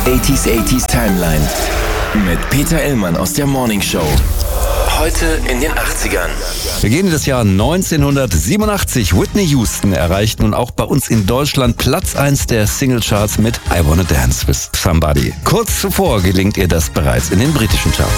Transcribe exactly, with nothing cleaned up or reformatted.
achtziger achtziger Timeline mit Peter Illmann aus der Morning Show. Heute in den achtzigern. Wir gehen in das Jahr neunzehnhundertsiebenundachtzig. Whitney Houston erreicht nun auch bei uns in Deutschland Platz eins der Singlecharts mit I Wanna Dance with Somebody. Kurz zuvor gelingt ihr das bereits in den britischen Charts.